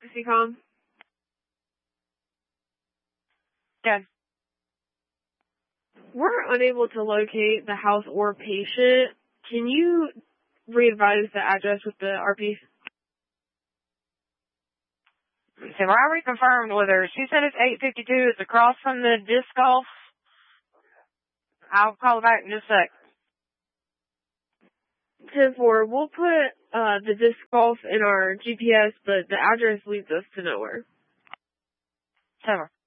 Taxicom. Good. We're unable to locate the house or patient. Can you re-advise the address with the RP? So I already confirmed with her. She said it's 852. It's across from the disc golf. I'll call her back in just a sec. 10-4, we'll put the disc golf in our GPS, but the address leads us to nowhere. 10-4.